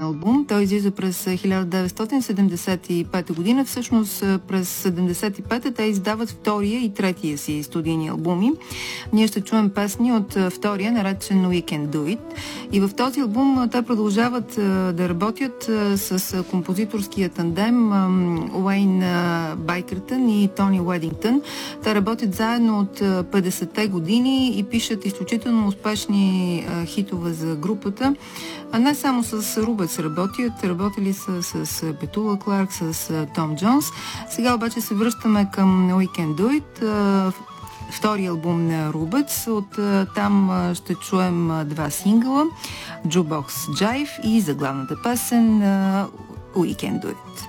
албум. Той излиза през 1975 година. Всъщност през 75-та те издават втория и третия си студийни албуми. Ние ще чуем песни от втория, наречен We Can Do It. И в този албум те продължават да работят с композиторския тандем Уейн Байкъртън и Тони Уедингтън. Те работят заедно от 50-те години и пишат изключително успешни хитове за групата. А не само с Рубец работили с Петула Кларк, с Том Джонс. Сега обаче се връщаме към We Can Do It, втори албум на Рубец. От там ще чуем два сингъла, Jukebox Jive и заглавната песен We Can Do It.